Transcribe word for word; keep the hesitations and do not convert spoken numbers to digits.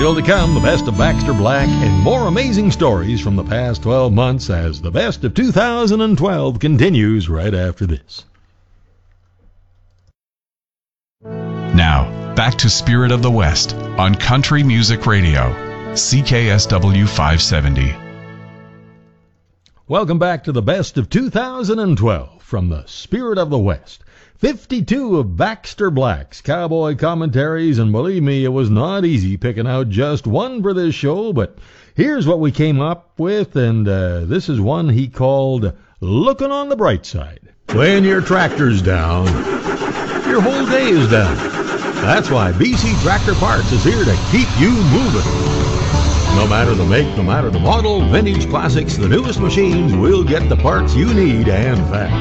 Still to come, the best of Baxter Black and more amazing stories from the past twelve months as the best of two thousand twelve continues right after this. Now, back to Spirit of the West on Country Music Radio, C K S W five seventy. Welcome back to the best of two thousand twelve from the Spirit of the West. fifty-two of Baxter Black's cowboy commentaries, and believe me, it was not easy picking out just one for this show, but here's what we came up with, and uh, this is one he called Looking on the Bright Side. When your tractor's down, your whole day is down. That's why B C Tractor Parts is here to keep you moving. No matter the make, no matter the model, vintage classics, the newest machines, we'll get the parts you need and fast.